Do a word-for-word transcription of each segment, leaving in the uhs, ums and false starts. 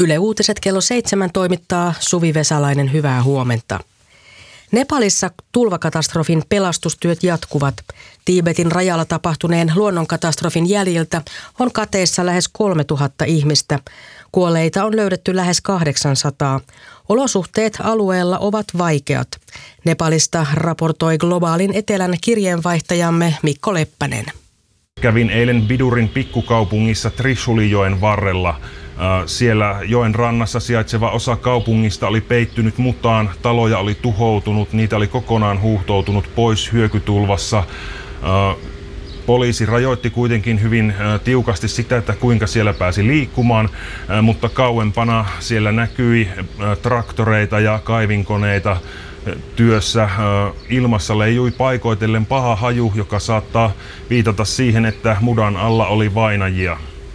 Yle Uutiset kello seitsemän toimittaa Suvi Vesalainen, hyvää huomenta. Nepalissa tulvakatastrofin pelastustyöt jatkuvat. Tiibetin rajalla tapahtuneen luonnonkatastrofin jäljiltä on kateissa lähes kolmetuhatta ihmistä. Kuolleita on löydetty lähes kahdeksansataa. Olosuhteet alueella ovat vaikeat. Nepalista raportoi Globaalin etelän kirjeenvaihtajamme Mikko Leppänen. Kävin eilen Bidurin pikkukaupungissa Trishulijoen varrella. Siellä joen rannassa sijaitseva osa kaupungista oli peittynyt mutaan, taloja oli tuhoutunut, niitä oli kokonaan huuhtoutunut pois hyökytulvassa. Poliisi rajoitti kuitenkin hyvin tiukasti sitä, että kuinka siellä pääsi liikkumaan, mutta kauempana siellä näkyi traktoreita ja kaivinkoneita työssä. Ilmassa leijui paikoitellen paha haju, joka saattaa viitata siihen, että mudan alla oli vainajia.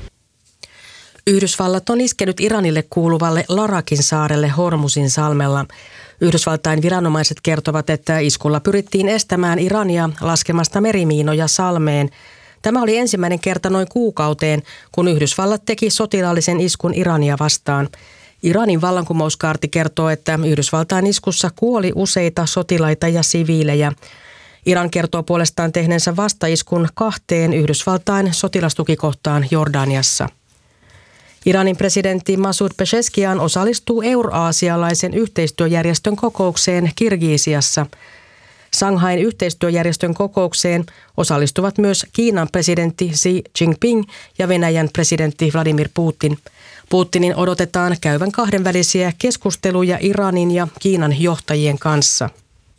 Yhdysvallat on iskenyt Iranille kuuluvalle Larakin saarelle Hormuzin salmella. Yhdysvaltain viranomaiset kertovat, että iskulla pyrittiin estämään Irania laskemasta merimiinoja salmeen. Tämä oli ensimmäinen kerta noin kuukauteen, kun Yhdysvallat teki sotilaallisen iskun Irania vastaan. Iranin vallankumouskaarti kertoo, että Yhdysvaltain iskussa kuoli useita sotilaita ja siviilejä. Iran kertoo puolestaan tehneensä vastaiskun kahteen Yhdysvaltain sotilastukikohtaan Jordaniassa. Iranin presidentti Masoud Pezeshkian osallistuu euraasialaisen yhteistyöjärjestön kokoukseen Kirgisiassa. Shanghain yhteistyöjärjestön kokoukseen osallistuvat myös Kiinan presidentti Xi Jinping ja Venäjän presidentti Vladimir Putin. Putinin odotetaan käyvän kahdenvälisiä keskusteluja Iranin ja Kiinan johtajien kanssa.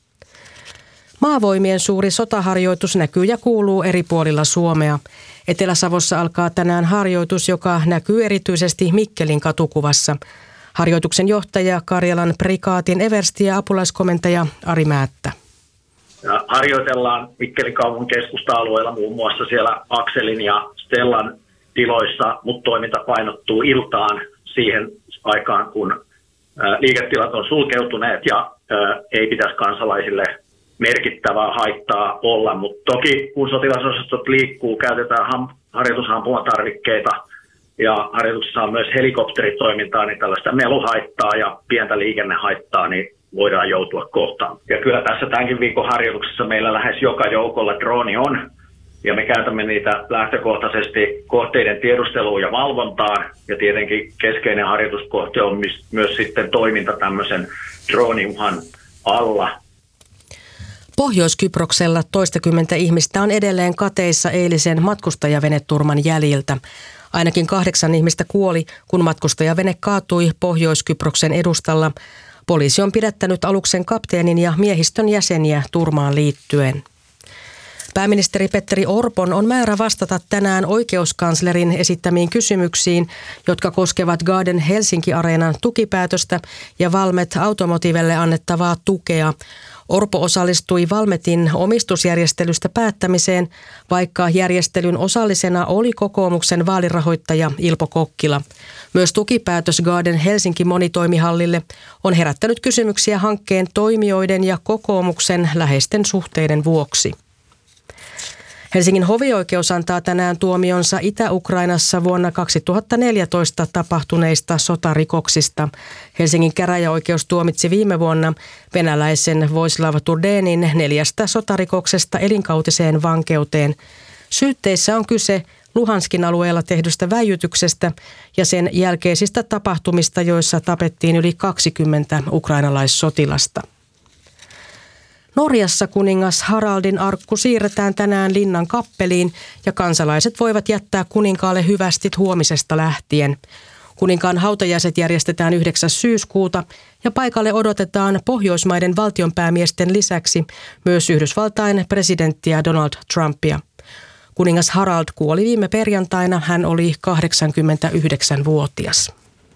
Maavoimien suuri sotaharjoitus näkyy ja kuuluu eri puolilla Suomea. Etelä-Savossa alkaa tänään harjoitus, joka näkyy erityisesti Mikkelin katukuvassa. Harjoituksen johtaja Karjalan prikaatin eversti ja apulaiskomentaja Ari Määttä. Ja harjoitellaan Mikkelin kaupungin keskusta-alueella muun muassa siellä Akselin ja Stellan tiloissa, mutta toiminta painottuu iltaan siihen aikaan, kun liiketilat on sulkeutuneet ja ei pitäisi kansalaisille merkittävää haittaa olla, mutta toki kun sotilasosastot liikkuu, käytetään ham- harjoitushampumatarvikkeita ja harjoituksessa on myös helikopteritoimintaa, niin tällaista meluhaittaa ja pientä liikennehaittaa niin voidaan joutua kohtaan. Ja kyllä tässä tämänkin viikon harjoituksessa meillä lähes joka joukolla drooni on, ja me käytämme niitä lähtökohtaisesti kohteiden tiedusteluun ja valvontaan, ja tietenkin keskeinen harjoituskohte on myös sitten toiminta tämmöisen drooniuhan alla. Pohjois-Kyproksella toistakymmentä ihmistä on edelleen kateissa eilisen matkustajaveneturman jäljiltä. Ainakin kahdeksan ihmistä kuoli, kun matkustajavene kaatui Pohjois-Kyproksen edustalla. Poliisi on pidättänyt aluksen kapteenin ja miehistön jäseniä turmaan liittyen. Pääministeri Petteri Orpon on määrä vastata tänään oikeuskanslerin esittämiin kysymyksiin, jotka koskevat Garden Helsinki-areenan tukipäätöstä ja Valmet Automotivelle annettavaa tukea. Orpo osallistui Valmetin omistusjärjestelystä päättämiseen, vaikka järjestelyn osallisena oli kokoomuksen vaalirahoittaja Ilpo Kokkila. Myös tukipäätös Garden Helsinki monitoimihallille on herättänyt kysymyksiä hankkeen toimijoiden ja kokoomuksen läheisten suhteiden vuoksi. Helsingin hovioikeus antaa tänään tuomionsa Itä-Ukrainassa vuonna kaksituhattaneljätoista tapahtuneista sotarikoksista. Helsingin käräjäoikeus tuomitsi viime vuonna venäläisen Voislav Turdenin neljästä sotarikoksesta elinkautiseen vankeuteen. Syytteissä on kyse Luhanskin alueella tehdystä väijytyksestä ja sen jälkeisistä tapahtumista, joissa tapettiin yli kaksikymmentä ukrainalaissotilasta. Norjassa kuningas Haraldin arkku siirretään tänään linnan kappeliin ja kansalaiset voivat jättää kuninkaalle hyvästit huomisesta lähtien. Kuninkaan hautajaiset järjestetään yhdeksäs syyskuuta ja paikalle odotetaan Pohjoismaiden valtionpäämiesten lisäksi myös Yhdysvaltain presidenttiä Donald Trumpia. Kuningas Harald kuoli viime perjantaina, hän oli kahdeksankymmentäyhdeksänvuotias.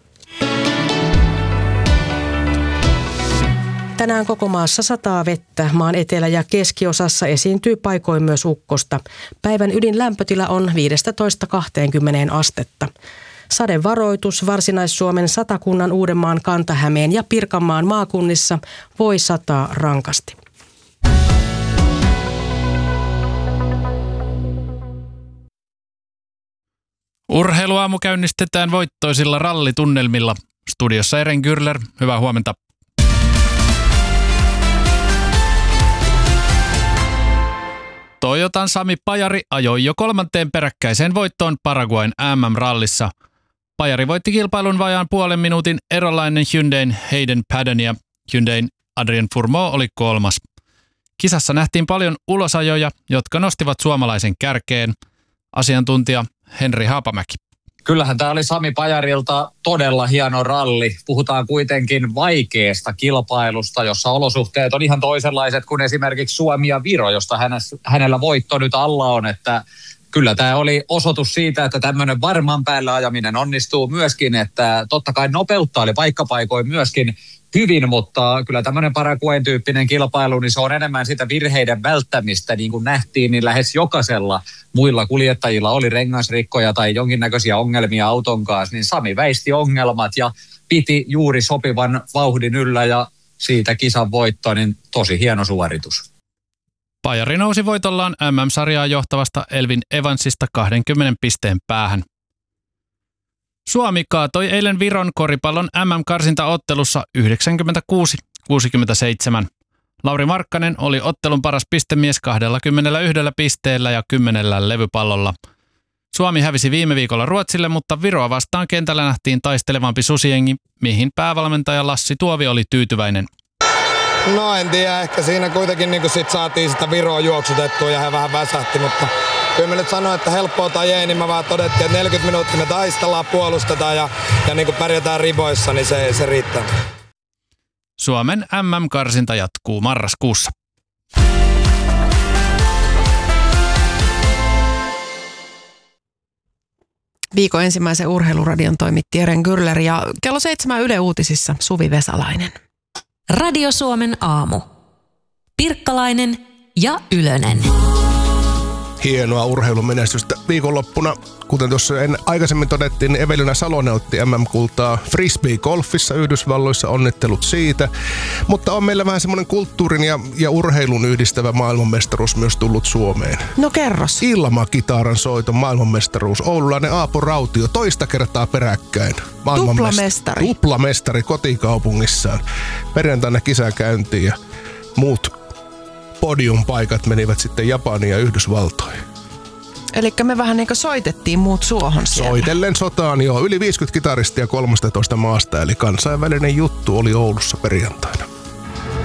Tänään koko maassa sataa vettä. Maan etelä- ja keskiosassa esiintyy paikoin myös ukkosta. Päivän ydinlämpötila on viisitoista kaksikymmentä astetta. Sadevaroitus Varsinais-Suomen, Satakunnan, Uudenmaan, Kanta-Hämeen ja Pirkanmaan maakunnissa voi sataa rankasti. Urheiluaamu käynnistetään voittoisilla rallitunnelmilla. Studiossa Eren Gürler, hyvää huomenta. Toyotan Sami Pajari ajoi jo kolmanteen peräkkäiseen voittoon Paraguayn M M-rallissa. Pajari voitti kilpailun vajaan puolen minuutin erolainen Hyundain Hayden Paddon ja Hyundain Adrien Fourmaux oli kolmas. Kisassa nähtiin paljon ulosajoja, jotka nostivat suomalaisen kärkeen. Asiantuntija Henri Haapamäki. Kyllähän tämä oli Sami Pajarilta todella hieno ralli. Puhutaan kuitenkin vaikeasta kilpailusta, jossa olosuhteet on ihan toisenlaiset kuin esimerkiksi Suomi ja Viro, josta hänellä voitto nyt alla on. Että kyllä tämä oli osoitus siitä, että tämmöinen varman päällä ajaminen onnistuu myöskin, että totta kai nopeutta oli paikkapaikoin myöskin hyvin, mutta kyllä tämmöinen Paraguayn tyyppinen kilpailu, niin se on enemmän sitä virheiden välttämistä, niin kuin nähtiin, niin lähes jokaisella muilla kuljettajilla oli rengasrikkoja tai jonkinnäköisiä ongelmia auton kanssa, niin Sami väisti ongelmat ja piti juuri sopivan vauhdin yllä ja siitä kisan voitto, niin tosi hieno suoritus. Pajari nousi voitollaan M M-sarjaa johtavasta Elvin Evansista kaksikymmentä pisteen päähän. Suomi kaatoi eilen Viron koripallon M M-karsintaottelussa yhdeksänkymmentäkuusi kuusikymmentäseitsemän. Lauri Markkanen oli ottelun paras pistemies kaksikymmentäyksi pisteellä ja kymmenellä levypallolla. Suomi hävisi viime viikolla Ruotsille, mutta Viroa vastaan kentällä nähtiin taistelevampi susijengi, mihin päävalmentaja Lassi Tuovi oli tyytyväinen. No en tiedä, ehkä siinä kuitenkin niin sit saatiin sitä Viroa juoksutettua ja he vähän väsähti, mutta kyllä mä nyt sanoin, että helppoa tai ei, niin mä vaan todettiin, että neljäkymmentä minuuttia me taistellaan, puolustetaan ja, ja niin pärjätään riboissa, niin se, se riittää. Suomen M M-karsinta jatkuu marraskuussa. Viikon ensimmäisen urheiluradion toimitti Eren Gürler ja kello seitsemän Yle Uutisissa Suvi Vesalainen. Radio Suomen aamu. Pirkkalainen ja Ylönen. Hienoa urheilumenestystä viikonloppuna. Kuten tuossa en aikaisemmin todettiin, niin Evelina Salonen otti M M-kultaa frisbee-golfissa Yhdysvalloissa, onnittelut siitä. Mutta on meillä vähän semmoinen kulttuurin ja, ja urheilun yhdistävä maailmanmestaruus myös tullut Suomeen. No kerros. Ilmakitaaran soiton maailmanmestaruus. Oululainen Aapo Rautio toista kertaa peräkkäin. Tuplamestari. Tuplamestari kotikaupungissaan. Perjantaina kisa käyntiin ja muut podiumpaikat menivät sitten Japaniin ja Yhdysvaltoihin. Elikkä me vähän niin kuin soitettiin muut suohon siellä. Soitellen sotaan, joo. Yli viisikymmentä kitaristia kolmestatoista maasta, eli kansainvälinen juttu oli Oulussa perjantaina.